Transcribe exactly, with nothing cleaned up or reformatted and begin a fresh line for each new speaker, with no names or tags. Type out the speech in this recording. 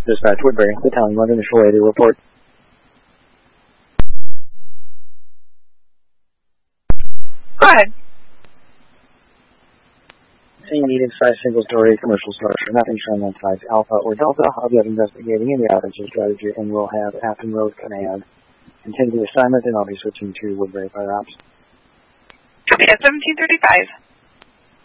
Dispatch Woodbury, Battalion one, initial radio report.
Hi.
Scene needed size single story commercial structure, nothing showing on size Alpha or Delta. I'll be investigating any outage strategy and we'll have Afton Road Command continue the assignment and I'll be switching to Woodbury Fire Ops.
Copy at seventeen thirty-five.